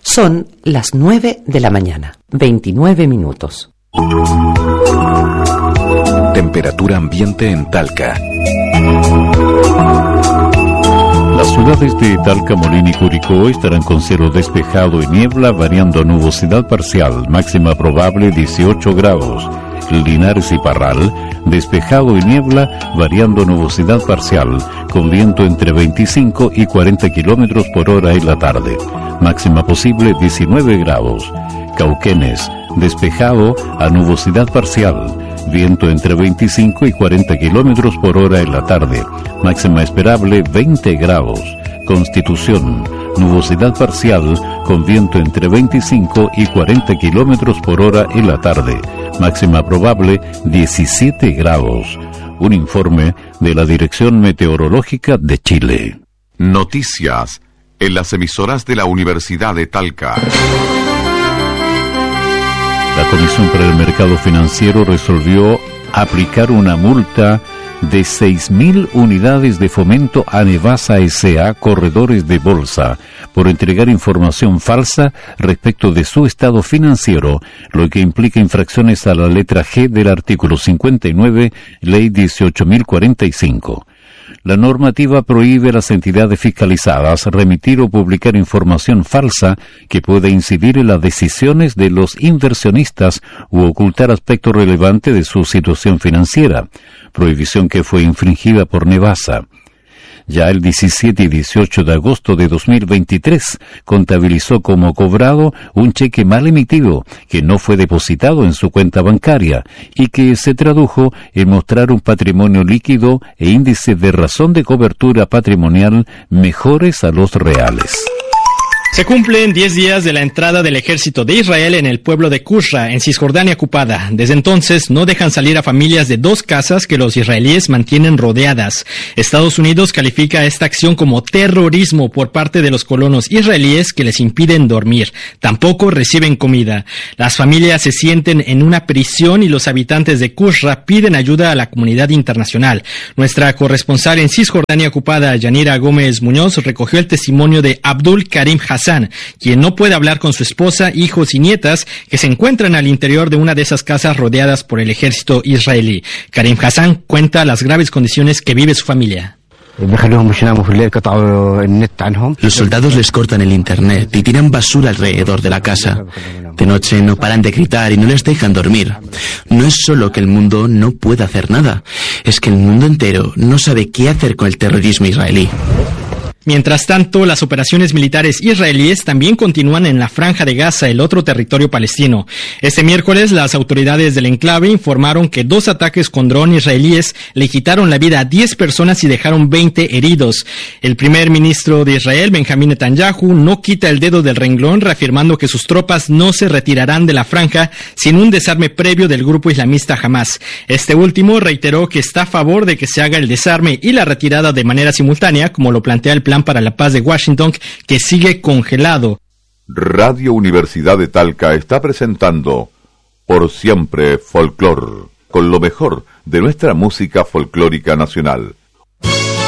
Son las 9 de la mañana, 29 minutos. Temperatura ambiente en Talca. Las ciudades de Talca, Molín y Curicó estarán con cielo despejado y niebla, variando a nubosidad parcial, máxima probable 18 grados. Linares y Parral, despejado y niebla, variando nubosidad parcial, con viento entre 25 y 40 kilómetros por hora en la tarde. Máxima posible 19 grados. Cauquenes, despejado a nubosidad parcial, viento entre 25 y 40 kilómetros por hora en la tarde. Máxima esperable 20 grados. Constitución, nubosidad parcial, con viento entre 25 y 40 kilómetros por hora en la tarde. Máxima probable 17 grados. Un informe de la Dirección Meteorológica de Chile. Noticias en las emisoras de la Universidad de Talca. La Comisión para el Mercado Financiero resolvió aplicar una multa de 6.000 unidades de fomento a Nevasa S.A., corredores de bolsa, por entregar información falsa respecto de su estado financiero, lo que implica infracciones a la letra G del artículo 59, Ley 18.045. La normativa prohíbe a las entidades fiscalizadas remitir o publicar información falsa que pueda incidir en las decisiones de los inversionistas u ocultar aspectos relevantes de su situación financiera, prohibición que fue infringida por Nevasa. Ya el 17 y 18 de agosto de 2023 contabilizó como cobrado un cheque mal emitido que no fue depositado en su cuenta bancaria y que se tradujo en mostrar un patrimonio líquido e índices de razón de cobertura patrimonial mejores a los reales. Se cumplen 10 días de la entrada del ejército de Israel en el pueblo de Qusra, en Cisjordania ocupada. Desde entonces no dejan salir a familias de 2 casas que los israelíes mantienen rodeadas. Estados Unidos califica esta acción como terrorismo por parte de los colonos israelíes que les impiden dormir. Tampoco reciben comida. Las familias se sienten en una prisión y los habitantes de Qusra piden ayuda a la comunidad internacional. Nuestra corresponsal en Cisjordania ocupada, Yanira Gómez Muñoz, recogió el testimonio de Abdul Karim Hassan, quien no puede hablar con su esposa, hijos y nietas que se encuentran al interior de una de esas casas rodeadas por el ejército israelí. Karim Hassan cuenta las graves condiciones que vive su familia. Los soldados les cortan el internet y tiran basura alrededor de la casa. De noche no paran de gritar y no les dejan dormir. No es solo que el mundo no pueda hacer nada, es que el mundo entero no sabe qué hacer con el terrorismo israelí. Mientras tanto, las operaciones militares israelíes también continúan en la Franja de Gaza, el otro territorio palestino. Este miércoles, las autoridades del enclave informaron que 2 ataques con dron israelíes le quitaron la vida a 10 personas y dejaron 20 heridos. El primer ministro de Israel, Benjamín Netanyahu, no quita el dedo del renglón, reafirmando que sus tropas no se retirarán de la franja sin un desarme previo del grupo islamista Hamas. Este último reiteró que está a favor de que se haga el desarme y la retirada de manera simultánea, como lo plantea el Plan para la Paz de Washington, que sigue congelado. Radio Universidad de Talca está presentando Por Siempre Folclor, con lo mejor de nuestra música folclórica nacional.